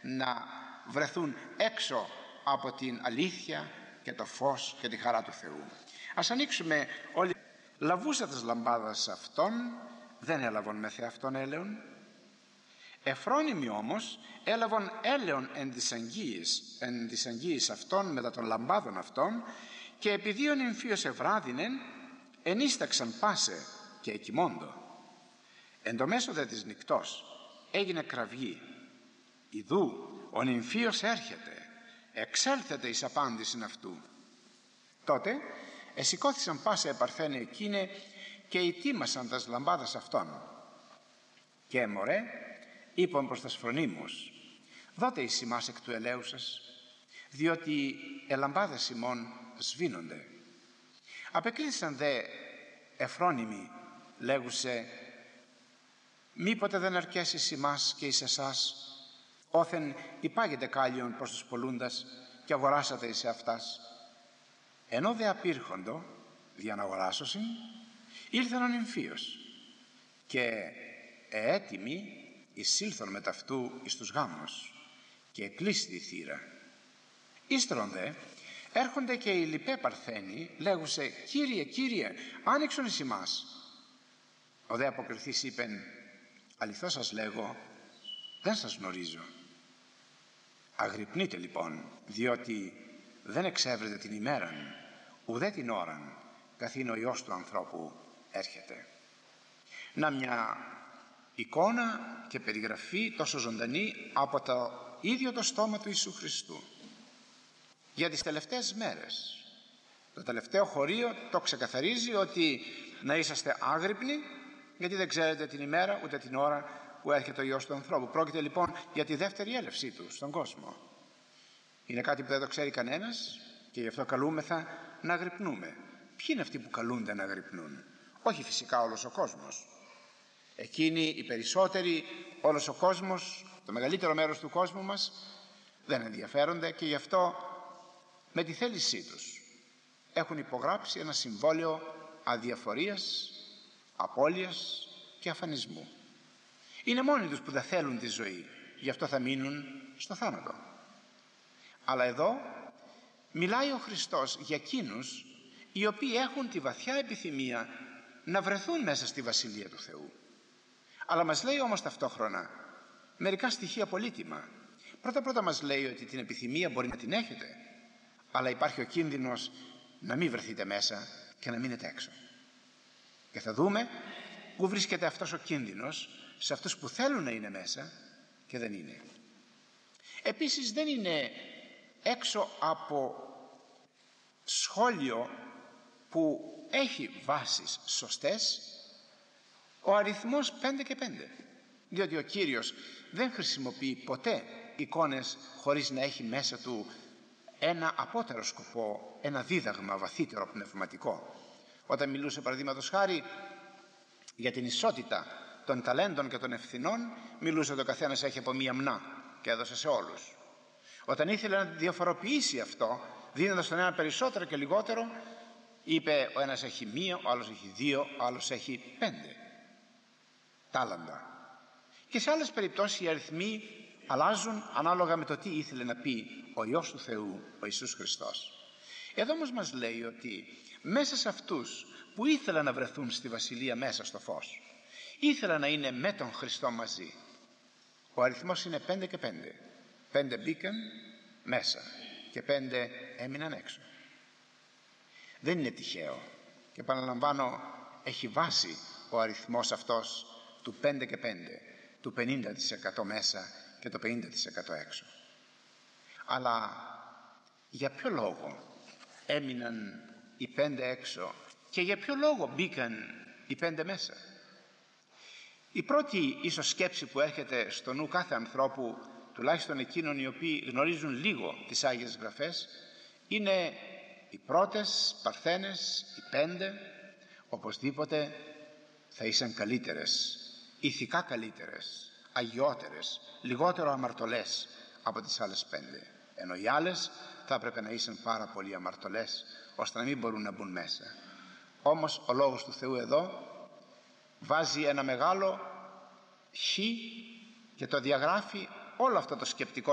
να βρεθούν έξω από την αλήθεια και το φως και τη χαρά του Θεού. Ας ανοίξουμε όλοι. Λαβούσατες λαμπάδας αυτών δεν έλαβον με Θεαυτόν έλεον, εφρόνιμοι όμως έλαβον έλεον εν της αγγείας αυτών μετά των λαμπάδων αυτών, και επειδή ο νυμφίος ευράδινεν ενίσταξαν πάσε και εκοιμώντο. Εν το μέσο δε της νυκτός έγινε κραυγή, ιδού ο νυμφίος έρχεται, εξέλθετε εις απάντησιν αυτού. Τότε εσηκώθησαν πάσα επαρθένε εκείνε και ετοίμασαν τας λαμπάδας αυτών. Και μωρέ, είπαν προς τας φρονίμους, δότε εις ημάς εκ του ελαίου σας, διότι ελαμπάδες ημών σβήνονται. Απεκλήθησαν δε εφρόνιμοι, λέγουσε, μήποτε δεν αρκέσει εις ημάς και εις εσάς, όθεν υπάγεται κάλιον προς τους πολλούντας και αγοράσατε εις αυτάς. Ενώ δε απήρχοντο για να αγοράσωσιν, ήλθαν ο νυμφίος και έτοιμοι εισήλθον με ταυτού εις τους γάμους και εκλείστη η θύρα. Ύστερον δε έρχονται και οι λοιπέ παρθένοι, λέγουσε, Κύριε, Κύριε, άνοιξον εις ημάς. Ο δε αποκριθής είπεν, αληθώς σας λέγω, δεν σας γνωρίζω. Αγρυπνείτε λοιπόν, διότι δεν εξεύρετε την ημέραν, ουδέ την ώραν, καθήν ο Υιός του ανθρώπου έρχεται. Να μια εικόνα και περιγραφή τόσο ζωντανή από το ίδιο το στόμα του Ιησού Χριστού για τις τελευταίες μέρες. Το τελευταίο χωρίο το ξεκαθαρίζει ότι να είσαστε άγρυπνοι, γιατί δεν ξέρετε την ημέρα ούτε την ώρα που έρχεται ο Υιός του ανθρώπου. Πρόκειται λοιπόν για τη δεύτερη έλευσή του στον κόσμο. Είναι κάτι που δεν το ξέρει κανένας και γι' αυτό καλούμεθα να αγρυπνούμε. Ποιοι είναι αυτοί που καλούνται να αγρυπνούν? Όχι φυσικά όλος ο κόσμος. Εκείνοι οι περισσότεροι, όλος ο κόσμος, το μεγαλύτερο μέρος του κόσμου μας δεν ενδιαφέρονται και γι' αυτό με τη θέλησή τους έχουν υπογράψει ένα συμβόλαιο αδιαφορίας, απώλειας και αφανισμού. Είναι μόνοι τους που δεν θέλουν τη ζωή, γι' αυτό θα μείνουν στο θάνατο. Αλλά εδώ μιλάει ο Χριστός για εκείνους οι οποίοι έχουν τη βαθιά επιθυμία να βρεθούν μέσα στη Βασιλεία του Θεού. Αλλά μας λέει όμως ταυτόχρονα μερικά στοιχεία πολύτιμα. Πρώτα μας λέει ότι την επιθυμία μπορεί να την έχετε, αλλά υπάρχει ο κίνδυνος να μην βρεθείτε μέσα και να μείνετε έξω. Και θα δούμε πού βρίσκεται αυτός ο κίνδυνος σε αυτούς που θέλουν να είναι μέσα και δεν είναι. Επίσης δεν είναι έξω από σχόλιο που έχει βάσεις σωστές ο αριθμός 5 και 5, διότι ο Κύριος δεν χρησιμοποιεί ποτέ εικόνες χωρίς να έχει μέσα του ένα απότερο σκοπό, ένα δίδαγμα βαθύτερο πνευματικό. Όταν μιλούσε παραδείγματος χάρη για την ισότητα των ταλέντων και των ευθυνών, μιλούσε ότι ο καθένας έχει από μία μνά και έδωσε σε όλους. Όταν ήθελε να διαφοροποιήσει αυτό, δίνοντας τον ένα περισσότερο και λιγότερο, είπε ο ένας έχει μία, ο άλλος έχει δύο, ο άλλος έχει 5 τάλαντα. Και σε άλλες περιπτώσεις οι αριθμοί αλλάζουν ανάλογα με το τι ήθελε να πει ο Υιός του Θεού, ο Ιησούς Χριστός. Εδώ όμως μας λέει ότι μέσα σε αυτούς που ήθελαν να βρεθούν στη Βασιλεία μέσα στο φως, ήθελαν να είναι με τον Χριστό μαζί, ο αριθμός είναι 5 και 5. 5 μπήκαν μέσα και 5 έμειναν έξω. Δεν είναι τυχαίο και επαναλαμβάνω, έχει βάση ο αριθμός αυτός του 5 και 5, του 50% μέσα και το 50% έξω. Αλλά για ποιο λόγο έμειναν οι 5 έξω και για ποιο λόγο μπήκαν οι 5 μέσα? Η πρώτη ίσως σκέψη που έρχεται στο νου κάθε ανθρώπου, τουλάχιστον εκείνων οι οποίοι γνωρίζουν λίγο τις Άγιες Γραφές, είναι οι πρώτες παρθένες, οι 5, οπωσδήποτε θα ήσαν καλύτερες, ηθικά καλύτερες, αγιότερες, λιγότερο αμαρτωλές από τις άλλες 5, ενώ οι άλλες θα έπρεπε να ήσαν πάρα πολύ αμαρτωλές ώστε να μην μπορούν να μπουν μέσα. Όμως ο Λόγος του Θεού εδώ βάζει ένα μεγάλο χ και το διαγράφει όλο αυτό το σκεπτικό